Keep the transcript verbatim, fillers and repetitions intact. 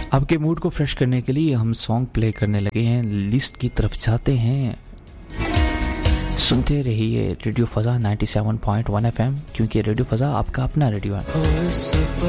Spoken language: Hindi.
आपके मूड को फ्रेश करने के लिए हम सॉन्ग प्ले करने लगे हैं, लिस्ट की तरफ जाते हैं। सुनते रहिए radio फजा ninety seven point one FM, क्योंकि रेडियो फजा आपका अपना रेडियो है।